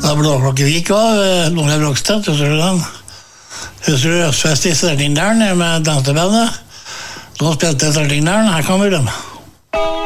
Da Blåklokkevik var Nordheim Rokstad, husker du den? Husker du Østfest i Størtingdalen med dansebandet? Da spilte jeg Størtingdalen, her kommer de.